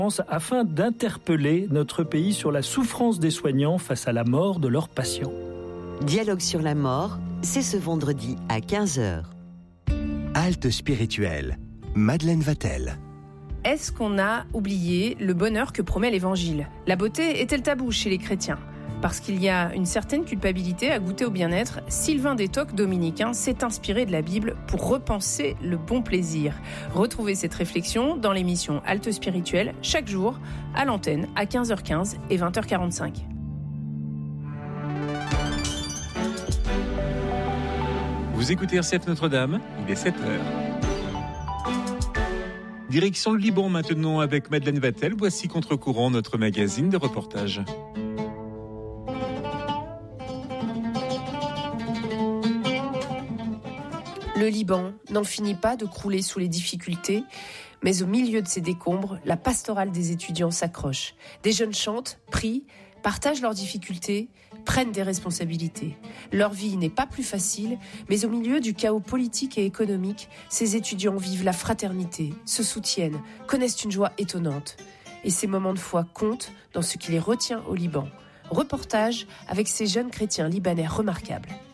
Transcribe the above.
afin d'interpeller notre pays sur la souffrance des soignants face à la mort de leurs patients. Dialogue sur la mort, c'est ce vendredi à 15h. Halte spirituelle, Madeleine Vatel. Est-ce qu'on a oublié le bonheur que promet l'Évangile ? La beauté est-elle tabou chez les chrétiens ? Parce qu'il y a une certaine culpabilité à goûter au bien-être, Sylvain Détoc, dominicain, s'est inspiré de la Bible pour repenser le bon plaisir. Retrouvez cette réflexion dans l'émission Halte spirituelle, chaque jour, à l'antenne, à 15h15 et 20h45. Vous écoutez RCF Notre-Dame, il est 7h. Direction le Liban maintenant avec Madeleine Vatel. Voici Contre-courant, notre magazine de reportage. Le Liban n'en finit pas de crouler sous les difficultés, mais au milieu de ces décombres, la pastorale des étudiants s'accroche. Des jeunes chantent, prient, partagent leurs difficultés, prennent des responsabilités. Leur vie n'est pas plus facile, mais au milieu du chaos politique et économique, ces étudiants vivent la fraternité, se soutiennent, connaissent une joie étonnante. Et ces moments de foi comptent dans ce qui les retient au Liban. Reportage avec ces jeunes chrétiens libanais remarquables.